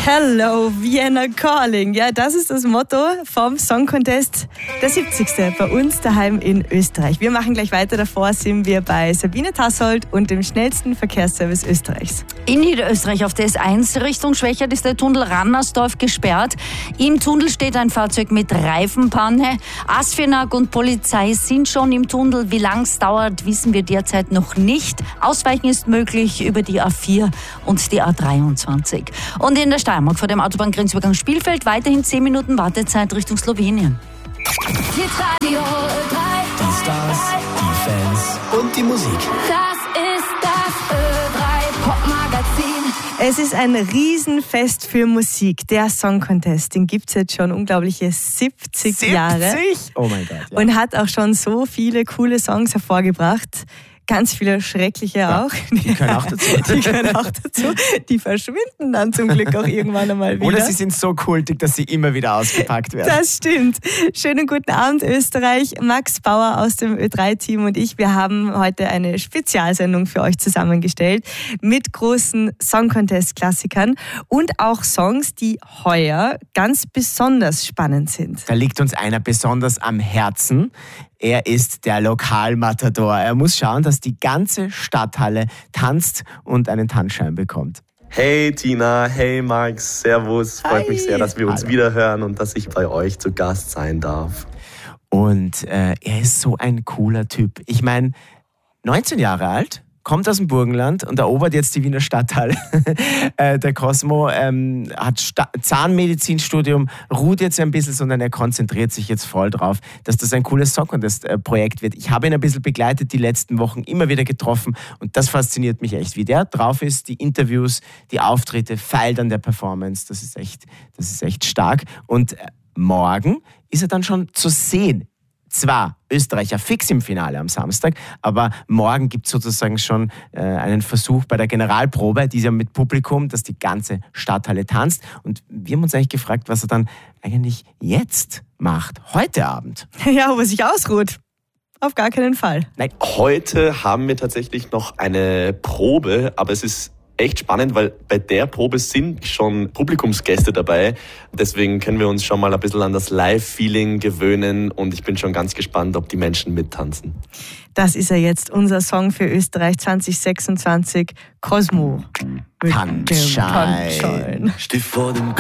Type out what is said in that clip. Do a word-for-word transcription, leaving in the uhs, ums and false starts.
Hello, Vienna Calling. Ja, das ist das Motto vom Song Contest, der siebzigste bei uns daheim in Österreich. Wir machen gleich weiter. Davor sind wir bei Sabine Tassold und dem schnellsten Verkehrsservice Österreichs. In Niederösterreich auf der S eins Richtung Schwächert ist der Tunnel Rannersdorf gesperrt. Im Tunnel steht ein Fahrzeug mit Reifenpanne. Asfinag und Polizei sind schon im Tunnel. Wie lang es dauert, wissen wir derzeit noch nicht. Ausweichen ist möglich über die A vier und die A dreiundzwanzig. Und in der Steiermark vor dem Autobahngrenzübergang Spielfeld weiterhin zehn Minuten Wartezeit Richtung Slowenien. Die Stars, die Fans und die Musik. Das ist das Ö drei Pop-Magazin. Es ist ein Riesenfest für Musik, der Song Contest. Den gibt es jetzt schon unglaubliche siebzig, siebzig Jahre. Oh mein Gott. Ja. Und hat auch schon so viele coole Songs hervorgebracht. Ganz viele schreckliche Ja, auch. die können auch dazu. Die können auch dazu. Die verschwinden dann zum Glück auch irgendwann einmal wieder. Oder sie sind so kultig, dass sie immer wieder ausgepackt werden. Das stimmt. Schönen guten Abend Österreich. Max Bauer aus dem Ö drei Team und ich, wir haben heute eine Spezialsendung für euch zusammengestellt mit großen Song Contest Klassikern und auch Songs, die heuer ganz besonders spannend sind. Da liegt uns einer besonders am Herzen. Er ist der Lokalmatador. Er muss schauen, dass die ganze Stadthalle tanzt und einen Tanzschein bekommt. Hey Tina, hey Max, servus. Freut Hi. mich sehr, dass wir uns Hallo. wiederhören und dass ich bei euch zu Gast sein darf. Und äh, er ist so ein cooler Typ. Ich meine, neunzehn Jahre alt, kommt aus dem Burgenland und erobert jetzt die Wiener Stadthalle. äh, der Cosmo ähm, hat Sta- Zahnmedizinstudium, ruht jetzt ein bisschen, sondern er konzentriert sich jetzt voll drauf, dass das ein cooles Song Contest-Projekt wird. Ich habe ihn ein bisschen begleitet die letzten Wochen, immer wieder getroffen und das fasziniert mich echt, wie der drauf ist, die Interviews, die Auftritte, feilt an der Performance, das ist echt, das ist echt stark. Und äh, morgen ist er dann schon zu sehen. Zwar Österreicher fix im Finale am Samstag, aber morgen gibt es sozusagen schon äh, einen Versuch bei der Generalprobe, die ist ja mit Publikum, dass die ganze Stadthalle tanzt. Und wir haben uns eigentlich gefragt, was er dann eigentlich jetzt macht, heute Abend. Ja, ob er sich ausruht. Auf gar keinen Fall. Nein, Heute haben wir tatsächlich noch eine Probe, aber es ist echt spannend, weil bei der Probe sind schon Publikumsgäste dabei. Deswegen können wir uns schon mal ein bisschen an das Live-Feeling gewöhnen und ich bin schon ganz gespannt, ob die Menschen mittanzen. Das ist ja jetzt unser Song für Österreich zwanzig sechsundzwanzig, Cosmo. Mit dem Tanzschein. Tanzschein. Steh vor dem